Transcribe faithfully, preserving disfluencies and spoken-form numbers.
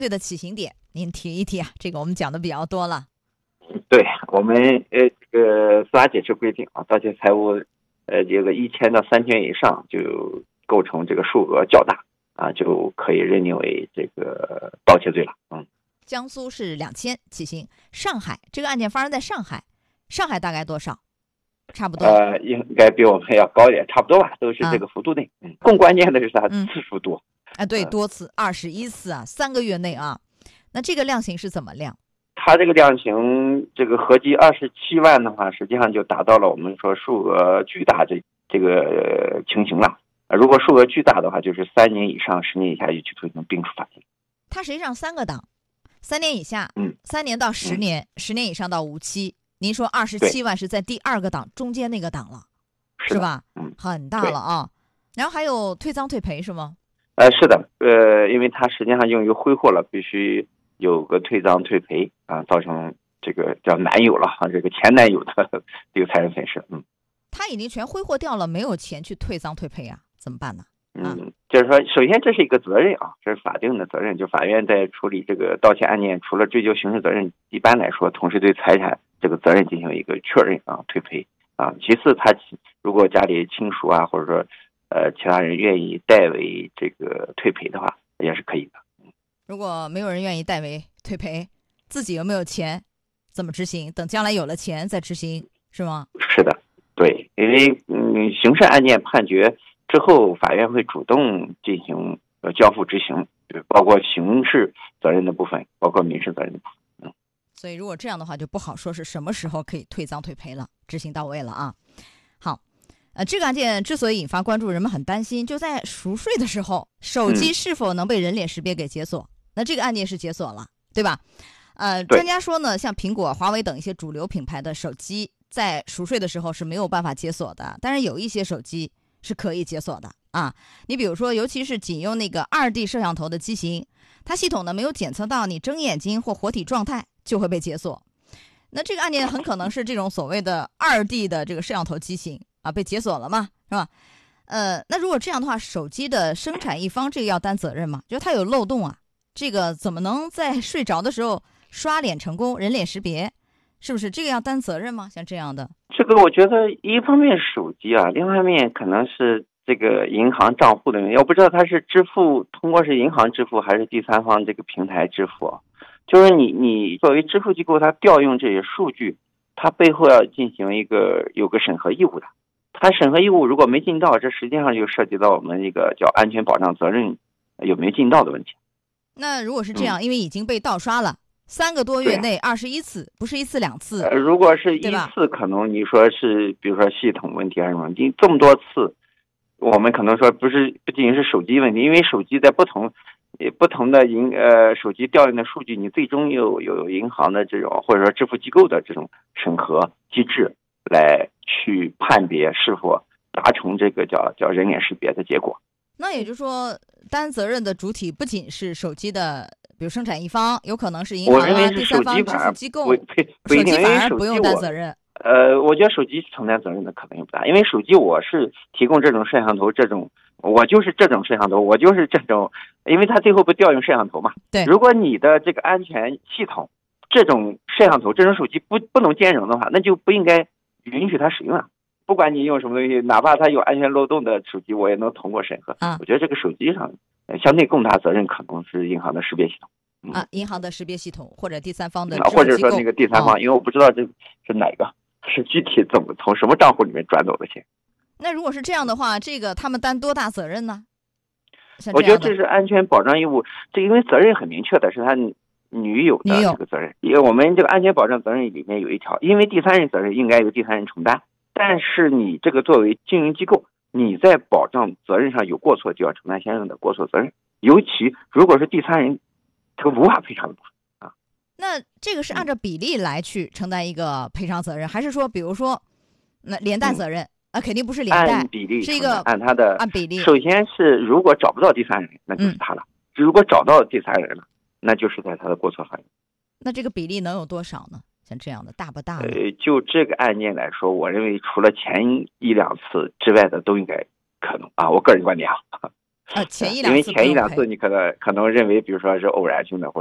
对的起刑点您提一提啊，这个我们讲的比较多了。 对，我们呃这个司法解释规定啊，盗窃财物呃这个一千到三千以上就构成这个数额较大啊，就可以认定为这个盗窃罪了。嗯， 江苏是两千起刑，上海这个案件发生在上海，上海大概多少？差不多。 呃，应该比我们要高一点，差不多吧，都是这个幅度内。啊、嗯，更关键的是它次数多。 嗯、啊，对，多次二十一次啊，三个月内啊，那这个量刑是怎么量？ 它这个量刑，这个合计二十七万的话，实际上就达到了我们说数额巨大这这个情形了。如果数额巨大的话，就是三年以上十年以下就去推行并处罚金。 它实际上三个档，三年以下， 嗯， 三年到十年，十、嗯、年以上到无期。您说二十七万是在第二个档中间那个档了，是吧？ 嗯， 很大了啊。然后还有退赃退赔是吗？ 呃，是的，呃，因为它实际上用于挥霍了，必须有个退赃退赔啊，造成这个叫男友了哈，这个前男友的这个财产损失。嗯， 他已经全挥霍掉了，没有钱去退赃退赔啊，怎么办呢？ 嗯，就是说，首先这是一个责任啊，这是法定的责任。就法院在处理这个盗窃案件，除了追究刑事责任，一般来说，同时对财产这个责任进行一个确认啊，退赔啊。其次，他如果家里亲属啊，或者说呃其他人愿意代为这个退赔的话，也是可以的。 如果没有人愿意代为退赔，自己有没有钱，怎么执行？等将来有了钱再执行，是吗？ 是的，对，因为嗯，刑事案件判决之后，法院会主动进行呃交付执行，包括刑事责任的部分，包括民事责任的部分。嗯， 所以如果这样的话，就不好说是什么时候可以退赃退赔了，执行到位了啊。好，呃，这个案件之所以引发关注，人们很担心，就在赎税的时候，手机是否能被人脸识别给解锁？嗯、那这个案件是解锁了，对吧？呃，专家说呢，像苹果、华为等一些主流品牌的手机，在赎税的时候是没有办法解锁的，但是有一些手机是可以解锁的啊。你比如说，尤其是仅用那个二 D 摄像头的机型，它系统呢没有检测到你睁眼睛或活体状态，就会被解锁。那这个案件很可能是这种所谓的二 D 的这个摄像头机型啊被解锁了嘛，是吧？呃，那如果这样的话，手机的生产一方这个要担责任吗？就是它有漏洞啊，这个怎么能在睡着的时候刷脸成功，人脸识别？是不是这个要担责任吗？像这样的， 这个我觉得一方面手机啊，另外一面可能是这个银行账户的原因，我不知道它是支付通过是银行支付还是第三方这个平台支付。就是你你作为支付机构，它调用这些数据，它背后要进行一个有个审核义务的。它审核义务如果没尽到，这实际上就涉及到我们一个叫安全保障责任有没有尽到的问题。 那如果是这样，嗯、因为已经被盗刷了。三个多月内二十一次，不是一次两次。 呃，如果是一次，可能你说是，比如说系统问题还是什么？你这么多次，我们可能说不是不仅仅是手机问题，因为手机在不同不同的银呃手机调用的数据，你最终有有银行的这种或者说支付机构的这种审核机制来去判别是否达成这个叫叫人脸识别的结果。 那也就是说，担责任的主体不仅是手机的。比如生产一方，有可能是银行啊、第三方支付机构，手机反而不用担责任。 呃，我觉得手机承担责任的可能性不大，因为手机我是提供这种摄像头，这种我就是这种摄像头，我就是这种，因为它最后不调用摄像头嘛。 对。 如果你的这个安全系统这种摄像头、这种手机不不能兼容的话，那就不应该允许它使用啊。不管你用什么东西，哪怕它有安全漏洞的手机，我也能通过审核。 啊， 我觉得这个手机上相对更大责任可能是银行的识别系统。 嗯、啊，银行的识别系统或者第三方的支付机构，或者说那个第三方，哦、因为我不知道这是哪个，是具体怎么从什么账户里面转走的钱。 那如果是这样的话，这个他们担多大责任呢？ 我觉得这是安全保障义务，这因为责任很明确的是他女友的这个责任，因为我们这个安全保障责任里面有一条，因为第三人责任应该由第三人承担，但是你这个作为经营机构，你在保障责任上有过错，就要承担相应的过错责任，尤其如果是第三人。这个无法赔偿的部分啊， 那这个是按照比例来去承担一个赔偿责任，还是说，比如说，那连带责任、嗯、啊，肯定不是连带， 按比例是一个按他的按比例。 首先是如果找不到第三人，那就是他了；嗯、如果找到第三人了，那就是在他的过错范围。 那这个比例能有多少呢？像这样的大不大呢？ 呃，就这个案件来说，我认为除了前一两次之外的都应该可能啊，我个人观点啊。 呃，前一因两次为前一两不用赔次你可能可能认为，比如说是偶然性的。